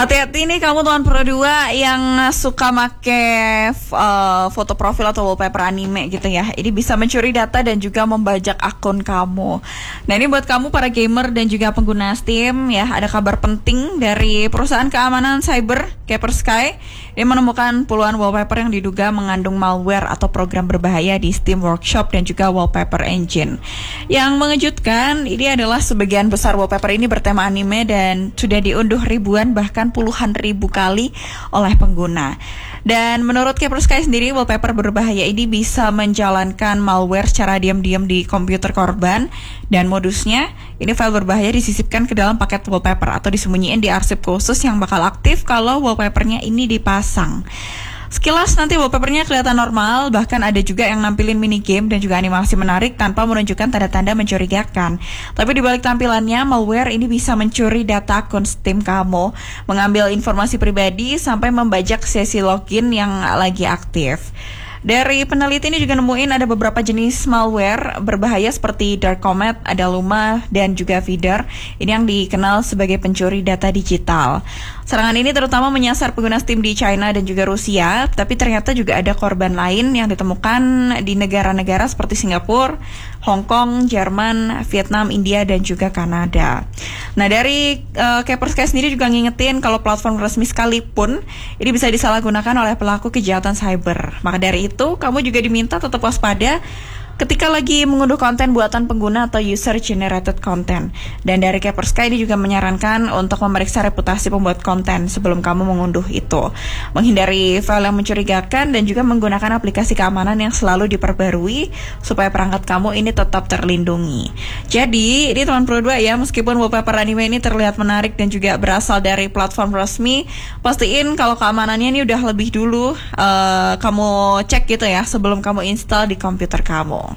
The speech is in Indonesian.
Hati-hati nih kamu teman Pro 2 yang suka make foto profil atau wallpaper anime gitu ya. Ini bisa mencuri data dan juga membajak akun kamu. Nah ini buat kamu para gamer dan juga pengguna Steam ya, ada kabar penting dari perusahaan keamanan cyber Kaspersky. Dia menemukan puluhan wallpaper yang diduga mengandung malware atau program berbahaya di Steam Workshop dan juga Wallpaper Engine. Yang mengejutkan, ini adalah sebagian besar wallpaper ini bertema anime dan sudah diunduh ribuan bahkan puluhan ribu kali oleh pengguna. Dan menurut Kaspersky sendiri, wallpaper berbahaya ini bisa menjalankan malware secara diam-diam di komputer korban. Dan modusnya, ini file berbahaya disisipkan ke dalam paket wallpaper atau disembunyiin di arsip khusus yang bakal aktif kalau wallpapernya ini dipasang. Sekilas nanti wallpapernya kelihatan normal, bahkan ada juga yang nampilin minigame dan juga animasi menarik tanpa menunjukkan tanda-tanda mencurigakan. Tapi di balik tampilannya, malware ini bisa mencuri data akun Steam kamu, mengambil informasi pribadi sampai membajak sesi login yang lagi aktif. Dari peneliti ini juga nemuin ada beberapa jenis malware berbahaya seperti Dark Comet, ada Luma, dan juga Feeder. Ini yang dikenal sebagai pencuri data digital. Serangan ini terutama menyasar pengguna Steam di China dan juga Rusia, tapi ternyata juga ada korban lain yang ditemukan di negara-negara seperti Singapura, Hong Kong, Jerman, Vietnam, India, dan juga Kanada. Nah dari Kaspersky sendiri juga ngingetin kalau platform resmi sekalipun ini bisa disalahgunakan oleh pelaku kejahatan cyber. Maka dari itu kamu juga diminta tetap waspada ketika lagi mengunduh konten buatan pengguna atau user generated content. Dan dari Kaspersky ini juga menyarankan untuk memeriksa reputasi pembuat konten sebelum kamu mengunduh itu. Menghindari file yang mencurigakan dan juga menggunakan aplikasi keamanan yang selalu diperbarui supaya perangkat kamu ini tetap terlindungi. Jadi, ini teman Pro 2 ya, meskipun wallpaper anime ini terlihat menarik dan juga berasal dari platform resmi, pastiin kalau keamanannya ini udah lebih dulu kamu cek gitu ya sebelum kamu install di komputer kamu.